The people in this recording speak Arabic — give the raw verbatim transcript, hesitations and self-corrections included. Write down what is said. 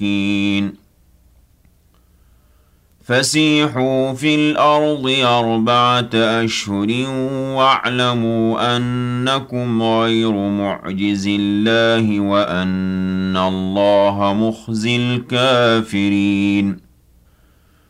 مشركين فسيحوا في الأرض أربعة أشهر واعلموا أنكم غير معجز الله وأن الله مخزي الكافرين